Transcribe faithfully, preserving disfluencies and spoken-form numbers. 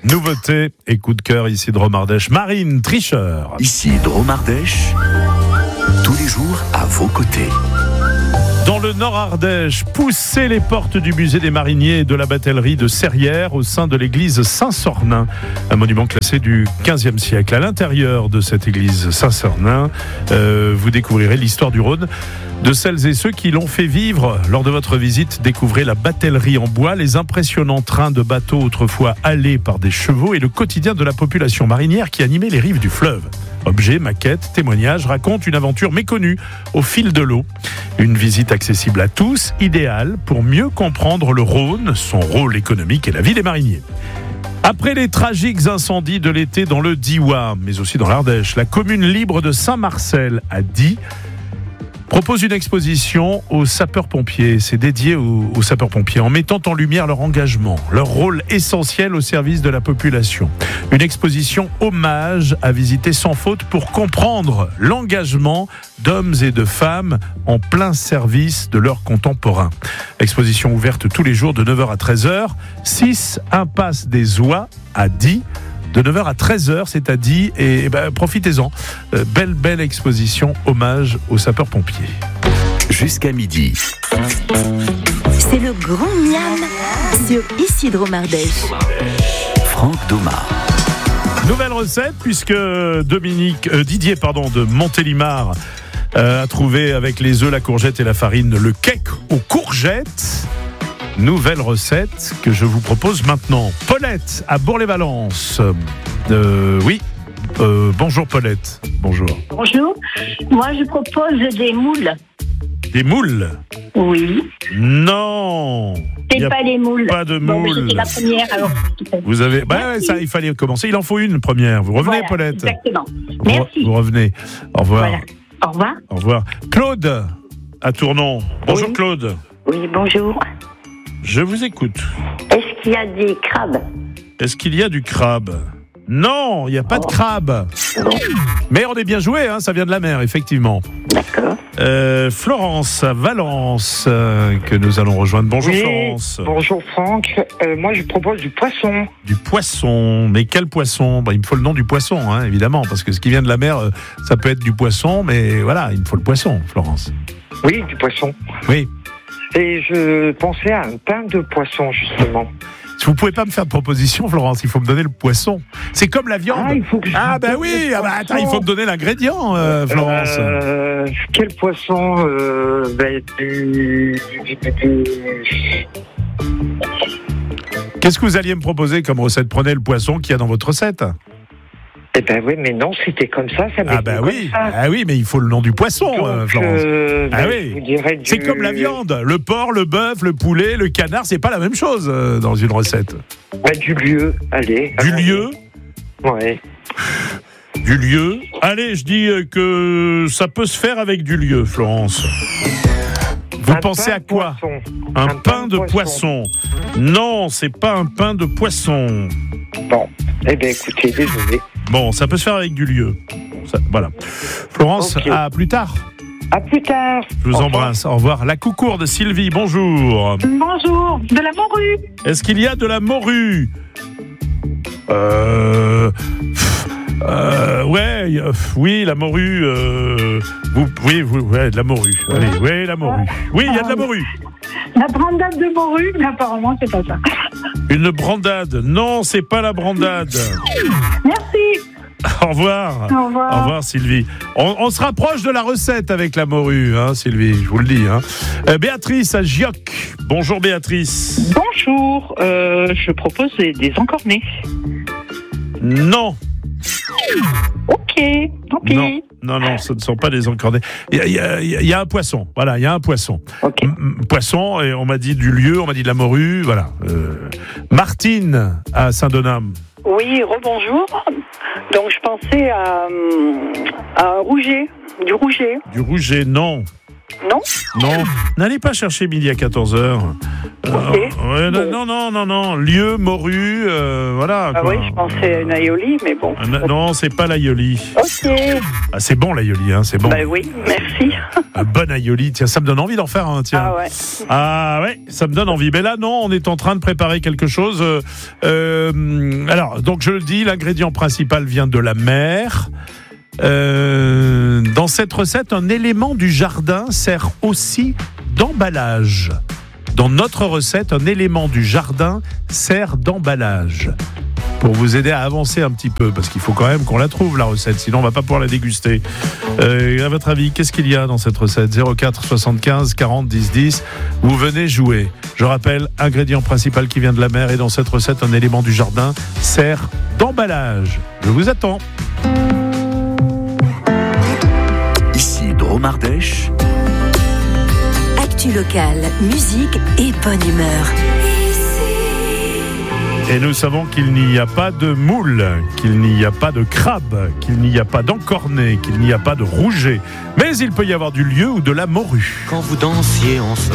Nouveauté et coup de cœur ici de Romardèche. Marine Tricheur. Ici de Romardèche, tous les jours à vos côtés. Dans le Nord Ardèche, poussez les portes du musée des mariniers et de la batellerie de Serrières au sein de l'église Saint-Sornin, un monument classé du quinzième siècle. À l'intérieur de cette église Saint-Sornin, euh, vous découvrirez l'histoire du Rhône, de celles et ceux qui l'ont fait vivre. Lors de votre visite, découvrez la batellerie en bois, les impressionnants trains de bateaux autrefois halés par des chevaux et le quotidien de la population marinière qui animait les rives du fleuve. Objets, maquettes, témoignages racontent une aventure méconnue au fil de l'eau. Une visite accessible à tous, idéale pour mieux comprendre le Rhône, son rôle économique et la vie des mariniers. Après les tragiques incendies de l'été dans le Diois, mais aussi dans l'Ardèche, la commune libre de Saint-Marcel à Die propose une exposition aux sapeurs-pompiers. C'est dédié aux, aux sapeurs-pompiers en mettant en lumière leur engagement, leur rôle essentiel au service de la population. Une exposition hommage à visiter sans faute pour comprendre l'engagement d'hommes et de femmes en plein service de leurs contemporains. Exposition ouverte tous les jours de neuf heures à treize heures, six impasse des Oies à Die. De neuf heures à treize heures, c'est à dit, et, et ben, profitez-en. Euh, belle, belle exposition, hommage aux sapeurs-pompiers. Jusqu'à midi. C'est le grand miam sur Ici de Romardèche. Franck Domard. Nouvelle recette, puisque Dominique, euh, Didier pardon, de Montélimar euh, a trouvé avec les œufs, la courgette et la farine le cake aux courgettes. Nouvelle recette que je vous propose maintenant. Paulette à Bourg-les-Valences. Euh, oui, euh, bonjour Paulette. Bonjour. Bonjour. Moi, je propose des moules. Des moules? Oui. Non. C'est pas les moules. Pas de moules. Bon, c'était la première. Alors. Vous avez. Bah ouais, ça, il fallait commencer. Il en faut une première. Vous revenez, Voilà, Paulette. Exactement. Vous, Merci. vous revenez. Au revoir. Voilà. Au revoir. Au revoir. Claude à Tournon. Bonjour Oui. Claude. Oui, bonjour. Je vous écoute. Est-ce qu'il y a des crabes? Est-ce qu'il y a du crabe? Non, il n'y a pas de crabe. Mais on est bien joué, hein, ça vient de la mer, effectivement. D'accord. Euh, Florence à Valence, euh, que nous allons rejoindre. Bonjour Oui, Florence. Bonjour Franck. Euh, moi, je propose du poisson. Du poisson, mais quel poisson? Bah, il me faut le nom du poisson, hein, évidemment, parce que ce qui vient de la mer, euh, ça peut être du poisson, mais voilà, il me faut le poisson, Florence. Oui, du poisson. Oui. Et je pensais à un pain de poisson, justement. Vous pouvez pas me faire de proposition, Florence, il faut me donner le poisson. C'est comme la viande. Ah, il faut que je Ah, vous ben donne oui, le ah bah, poisson. attends, il faut me donner l'ingrédient, euh, Florence. Euh, quel poisson euh, ben, du, du, du- Qu'est-ce que vous alliez me proposer comme recette? Prenez le poisson qu'il y a dans votre recette. Eh ben oui, mais non, c'était comme ça. ça Ah bah oui, ah oui, mais il faut le nom du poisson, Donc, euh, Florence. euh, Ah ben, oui. je vous dirais du- C'est comme la viande, le porc, le bœuf, le poulet, le canard, c'est pas la même chose euh, dans une recette. Ben, du lieu, allez. Du allons-y. lieu, Ouais. du lieu. Allez, je dis euh, que ça peut se faire avec du lieu, Florence. Vous Un pensez pain à quoi? poisson. Un, pain, de poisson. Non, c'est pas un pain de poisson. Bon, eh bien écoutez, désolé. Bon, ça peut se faire avec du lieu. Ça- voilà. Florence, Ok. à plus tard. À plus tard. Je vous Au revoir. embrasse. Au revoir. La coucourde de Sylvie, bonjour. Bonjour. De la morue. Est-ce qu'il y a de la morue? Euh... pff, euh, ouais, y a- pff, oui, la morue. Euh, vous, oui, vous, ouais, de la morue. Allez, oui, la morue. Oui, il y a de la morue. La brandade de morue, mais apparemment, c'est pas ça. Une brandade. Non, c'est pas la brandade. Merci. Au revoir. Au revoir. Au revoir, Sylvie. On, on se rapproche de la recette avec la morue, hein, Sylvie, je vous le dis. Hein. Euh, Béatrice à Gioc. Bonjour, Béatrice. Bonjour, euh, je propose des, des encornets. Non. Ok, tant pis. Non, non, non, ce ne sont pas des encornets. Il y a, il y a- il y a un poisson, voilà, il y a un poisson. Ok. M- m- Poisson, et on m'a dit du lieu, on m'a dit de la morue, voilà. Euh, Martine à Saint-Donat. Oui, rebonjour. Donc je pensais à, hum, à un rouget, du rouget. Du rouget, non. Non. Non, n'allez pas chercher midi à quatorze heures. Ok. ouais, Bon. Non, non, non, non. Lieu, morue, euh, voilà. Ah quoi. oui, je pensais à une aioli, mais bon. Euh, Non, c'est pas l'aioli. Ok. Ah, c'est bon l'aioli, hein, c'est bon. Bah oui, merci. Un bon aioli, tiens, ça me donne envie d'en faire un, tiens. Ah ouais. Ah ouais, ça me donne envie. Mais là, non, on est en train de préparer quelque chose. Euh, euh, alors, donc je le dis, l'ingrédient principal vient de la mer. Euh, dans cette recette, un élément du jardin sert aussi d'emballage. Dans notre recette, un élément du jardin sert d'emballage. Pour vous aider à avancer un petit peu, parce qu'il faut quand même qu'on la trouve, la recette, sinon on va pas pouvoir la déguster. Euh, à votre avis, qu'est-ce qu'il y a dans cette recette ? zéro quatre soixante-quinze quarante dix dix. Vous venez jouer. Je rappelle, ingrédient principal qui vient de la mer, et dans cette recette, un élément du jardin sert d'emballage. Je vous attends. Ici Drôme-Ardèche. Actu locale, musique et bonne humeur. Et nous savons qu'il n'y a pas de moule, qu'il n'y a pas de crabe, qu'il n'y a pas d'encornet, qu'il n'y a pas de rouget. Mais il peut y avoir du lieu ou de la morue. Quand vous dansiez ensemble.